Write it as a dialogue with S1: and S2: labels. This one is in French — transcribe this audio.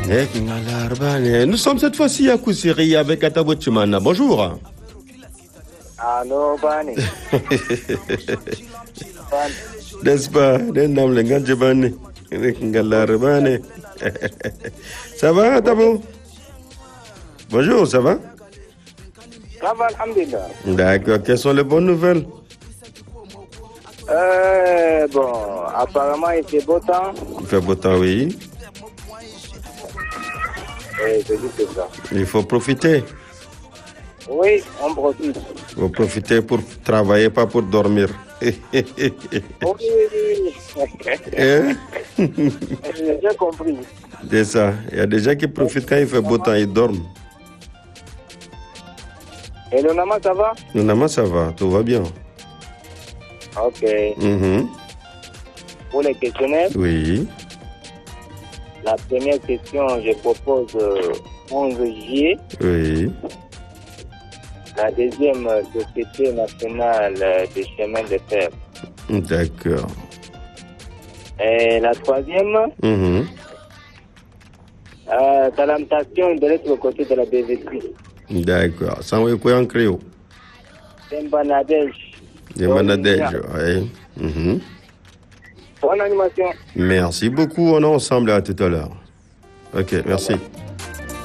S1: Nous sommes cette fois-ci à Koussiri avec Atabochimana. Bonjour.
S2: Allô, Bani.
S1: N'est-ce pas? Ça va, Atabo? Bonjour, ça va?
S2: Ça va, alhamdulillah.
S1: D'accord. Quelles sont les bonnes nouvelles?
S2: Bon, apparemment, il fait beau temps.
S1: Il fait beau temps, oui.
S2: Oui, c'est juste ça.
S1: Il faut profiter.
S2: Oui, on profite.
S1: Il faut profiter pour travailler, pas pour dormir.
S2: Oui.
S1: Hein?
S2: J'ai compris.
S1: C'est ça. Il y a des gens qui profitent quand il fait beau temps, ils dorment.
S2: Et le Nama, ça va?
S1: Le Nama, ça va, tout va bien.
S2: Ok.
S1: Mhm.
S2: Pour les questionnaires,
S1: Oui.
S2: la première question, je propose 11 juillet.
S1: Oui.
S2: La deuxième, Société nationale des chemins de fer.
S1: D'accord.
S2: Et la troisième,
S1: Mhm.
S2: Talentation de l'autre côté de la BVP.
S1: D'accord. Sans quoi en créole?
S2: Dembanadej.
S1: Dembanadej, oui. Mhm.
S2: Bonne animation.
S1: Merci beaucoup. On est ensemble à tout à l'heure. Ok, merci.